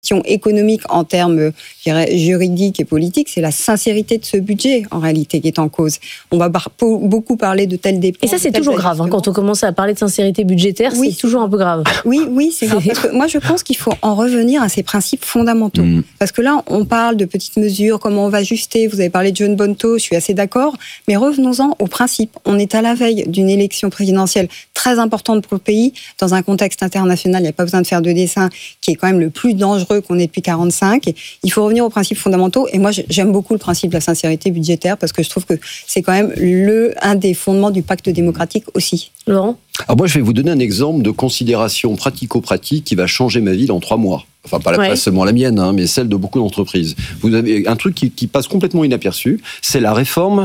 économique en termes, je dirais, juridiques et politiques, c'est la sincérité de ce budget, en réalité, qui est en cause. On va beaucoup parler de telles dépenses. Et ça, c'est toujours grave, quand on commence à parler de sincérité budgétaire, c'est toujours un peu grave. Oui, c'est grave. Parce que moi, je pense qu'il faut en revenir à ces principes fondamentaux. Parce que là, on parle de petites mesures, comment on va ajuster. Vous avez parlé de John Bonto, je suis assez d'accord. Mais revenons-en aux principes. On est à la veille d'une élection présidentielle très importante pour le pays, dans un contexte international, il n'y a pas besoin de faire de dessin, qui est quand même le plus dangereux qu'on ait depuis 1945. Il faut revenir aux principes fondamentaux. Et moi, j'aime beaucoup le principe de la sincérité budgétaire, parce que je trouve que c'est quand même un des fondements du pacte démocratique aussi. Laurent ? Alors moi, je vais vous donner un exemple de considération pratico-pratique qui va changer ma vie dans 3 mois. Enfin, pas seulement la mienne, mais celle de beaucoup d'entreprises. Vous avez un truc qui passe complètement inaperçu, c'est la réforme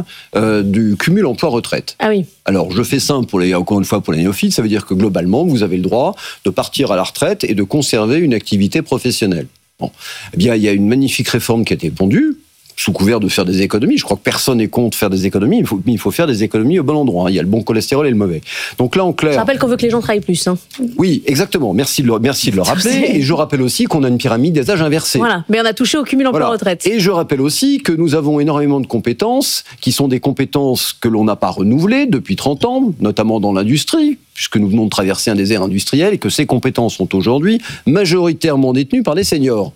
du cumul emploi-retraite. Ah oui. Alors, je fais simple, encore une fois, pour les néophytes, ça veut dire que globalement, vous avez le droit de partir à la retraite et de conserver une activité professionnelle. Bon. Eh bien, il y a une magnifique réforme qui a été pondue, sous couvert de faire des économies. Je crois que personne n'est contre faire des économies, mais il faut faire des économies au bon endroit. Il y a le bon cholestérol et le mauvais. Donc là, en clair... Je rappelle qu'on veut que les gens travaillent plus. Oui, exactement. Merci de le rappeler. Et je rappelle aussi qu'on a une pyramide des âges inversée. Voilà, mais on a touché au cumul emploi-retraite. Et je rappelle aussi que nous avons énormément de compétences, qui sont des compétences que l'on n'a pas renouvelées depuis 30 ans, notamment dans l'industrie, puisque nous venons de traverser un désert industriel, et que ces compétences sont aujourd'hui majoritairement détenues par des seniors,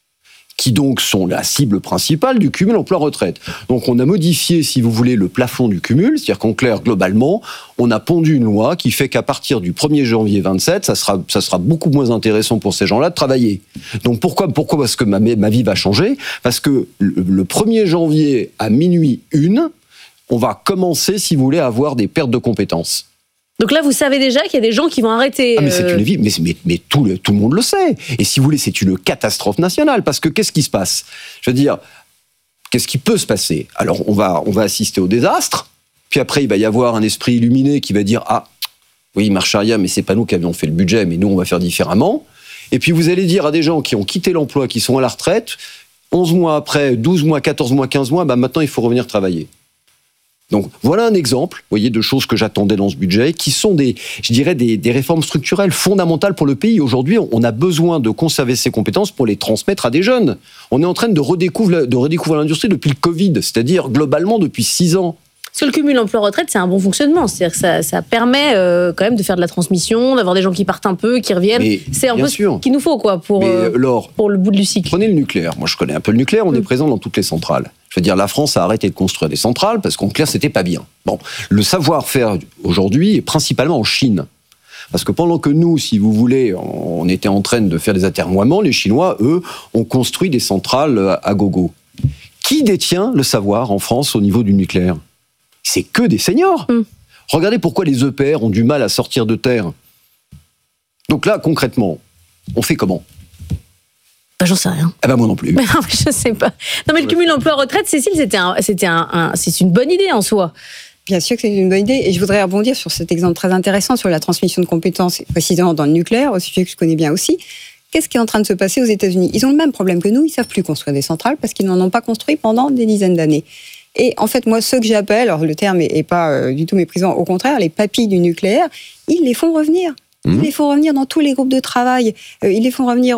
qui donc sont la cible principale du cumul emploi-retraite. Donc on a modifié, si vous voulez, le plafond du cumul, c'est-à-dire qu'en clair, globalement, on a pondu une loi qui fait qu'à partir du 1er janvier 27, ça sera beaucoup moins intéressant pour ces gens-là de travailler. Donc pourquoi ? Parce que ma vie va changer, parce que le 1er janvier à minuit 1, on va commencer, si vous voulez, à avoir des pertes de compétences. Donc là, vous savez déjà qu'il y a des gens qui vont arrêter. Ah, mais c'est une vie, mais tout le monde le sait. Et si vous voulez, c'est une catastrophe nationale. Parce que qu'est-ce qui se passe ? Je veux dire, qu'est-ce qui peut se passer ? Alors, on va assister au désastre. Puis après, il va y avoir un esprit illuminé qui va dire « Ah, oui, marche arrière, mais c'est pas nous qui avions fait le budget, mais nous, on va faire différemment. » Et puis, vous allez dire à des gens qui ont quitté l'emploi, qui sont à la retraite, 11 mois après, 12 mois, 14 mois, 15 mois, maintenant, il faut revenir travailler. Donc voilà un exemple, vous voyez, de choses que j'attendais dans ce budget, qui sont des réformes structurelles fondamentales pour le pays. Aujourd'hui, on a besoin de conserver ces compétences pour les transmettre à des jeunes. On est en train de redécouvrir l'industrie depuis le Covid, c'est-à-dire globalement depuis 6 ans. Parce que le cumul emploi-retraite, c'est un bon fonctionnement. C'est-à-dire que ça permet quand même de faire de la transmission, d'avoir des gens qui partent un peu, qui reviennent. Mais c'est un peu ce qu'il nous faut pour le bout du cycle. Prenez le nucléaire. Moi, je connais un peu le nucléaire. On est présent dans toutes les centrales. Je veux dire, la France a arrêté de construire des centrales parce qu'en clair, c'était pas bien. Bon, le savoir-faire aujourd'hui est principalement en Chine. Parce que pendant que nous, si vous voulez, on était en train de faire des atermoiements, les Chinois, eux, ont construit des centrales à gogo. Qui détient le savoir en France au niveau du nucléaire ? C'est que des seniors. Regardez pourquoi les EPR ont du mal à sortir de terre. Donc là, concrètement, on fait comment ? J'en sais rien. Moi non plus. Mais non, je sais pas. Non, mais le cumul emploi-retraite, Cécile, c'est une bonne idée en soi. Bien sûr que c'est une bonne idée. Et je voudrais rebondir sur cet exemple très intéressant sur la transmission de compétences, précisément dans le nucléaire, au sujet que je connais bien aussi. Qu'est-ce qui est en train de se passer aux États-Unis ? Ils ont le même problème que nous. Ils ne savent plus construire des centrales parce qu'ils n'en ont pas construit pendant des dizaines d'années. Et en fait, moi, ceux que j'appelle, alors le terme n'est pas du tout méprisant, au contraire, les papilles du nucléaire, ils les font revenir. Ils les font revenir dans tous les groupes de travail, ils les font revenir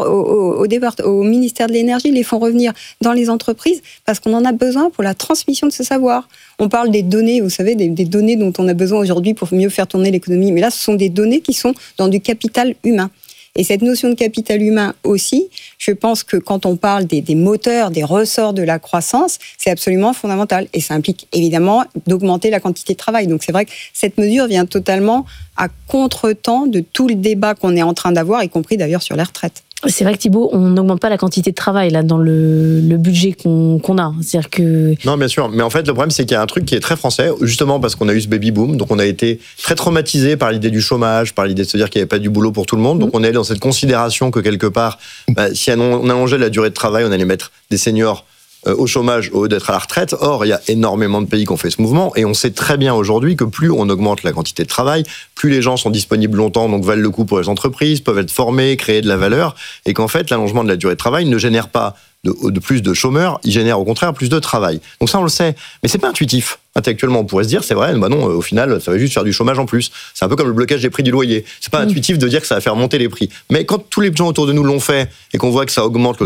au ministère de l'Énergie, ils les font revenir dans les entreprises, parce qu'on en a besoin pour la transmission de ce savoir. On parle des données, vous savez, des données dont on a besoin aujourd'hui pour mieux faire tourner l'économie, mais là, ce sont des données qui sont dans du capital humain. Et cette notion de capital humain aussi, je pense que quand on parle des moteurs, des ressorts de la croissance, c'est absolument fondamental. Et ça implique évidemment d'augmenter la quantité de travail. Donc c'est vrai que cette mesure vient totalement à contre-temps de tout le débat qu'on est en train d'avoir, y compris d'ailleurs sur les retraites. C'est vrai que Thibault, on n'augmente pas la quantité de travail là dans le budget qu'on a. C'est-à-dire que... Non, bien sûr. Mais en fait, le problème, c'est qu'il y a un truc qui est très français, justement parce qu'on a eu ce baby-boom. Donc, on a été très traumatisé par l'idée du chômage, par l'idée de se dire qu'il n'y avait pas du boulot pour tout le monde. Donc, on est allé dans cette considération que quelque part, si on allongeait la durée de travail, on allait mettre des seniors au chômage au lieu d'être à la retraite. Or, il y a énormément de pays qui ont fait ce mouvement et on sait très bien aujourd'hui que plus on augmente la quantité de travail, plus les gens sont disponibles longtemps, donc valent le coup pour les entreprises, peuvent être formés, créer de la valeur, et qu'en fait, l'allongement de la durée de travail ne génère pas de plus de chômeurs, il génère au contraire plus de travail. Donc ça, on le sait, mais c'est pas intuitif. Intellectuellement, on pourrait se dire, c'est vrai, bah non, au final, ça va juste faire du chômage en plus. C'est un peu comme le blocage des prix du loyer. C'est pas intuitif de dire que ça va faire monter les prix. Mais quand tous les gens autour de nous l'ont fait et qu'on voit que ça augmente